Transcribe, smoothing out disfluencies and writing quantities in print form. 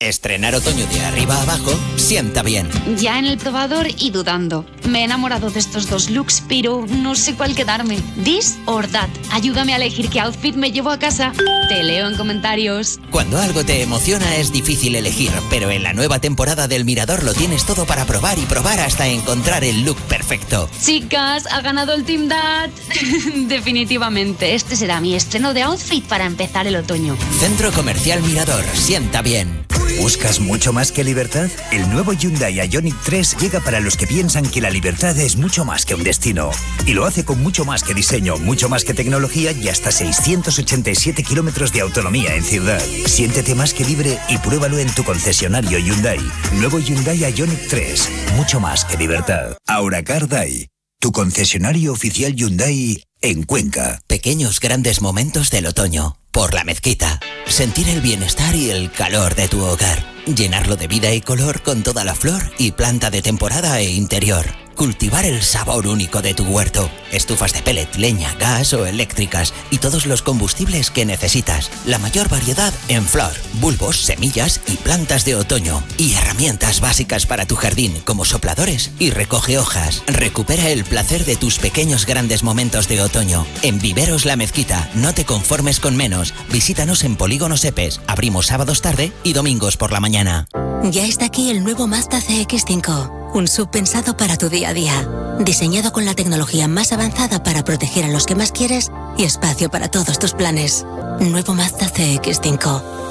Estrenar otoño de arriba a abajo sienta bien. Ya en el probador y dudando. Me he enamorado de estos dos looks, pero no sé cuál quedarme. This or that. Ayúdame a elegir qué outfit me llevo a casa. Te leo en comentarios. Cuando algo te emociona es difícil elegir, pero en la nueva temporada del Mirador lo tienes todo para probar y probar hasta encontrar el look perfecto. Chicas, ha ganado el Team Dad. Definitivamente, este será mi estreno de outfit para empezar el otoño. Centro Comercial Mirador, sienta bien. ¿Buscas mucho más que libertad? El nuevo Hyundai Ioniq 3 llega para los que piensan que la libertad es mucho más que un destino. Y lo hace con mucho más que diseño, mucho más que tecnología y hasta 687 kilómetros de autonomía en ciudad. Siéntete más que libre y pruébalo en tu concesionario Hyundai. Nuevo Hyundai Ioniq 3, mucho más que libertad. Auracar Day, tu concesionario oficial Hyundai en Cuenca. Pequeños grandes momentos del otoño. Por La Mezquita. Sentir el bienestar y el calor de tu hogar. Llenarlo de vida y color con toda la flor y planta de temporada e interior. Cultivar el sabor único de tu huerto. Estufas de pellet, leña, gas o eléctricas y todos los combustibles que necesitas. La mayor variedad en flor, bulbos, semillas y plantas de otoño. Y herramientas básicas para tu jardín como sopladores y recoge hojas. Recupera el placer de tus pequeños grandes momentos de otoño. En Viveros La Mezquita, no te conformes con menos. Visítanos en Polígono Sepes. Abrimos sábados tarde y domingos por la mañana. Ya está aquí el nuevo Mazda CX-5. Un SUV pensado para tu día a día. Diseñado con la tecnología más avanzada para proteger a los que más quieres y espacio para todos tus planes. Nuevo Mazda CX-5.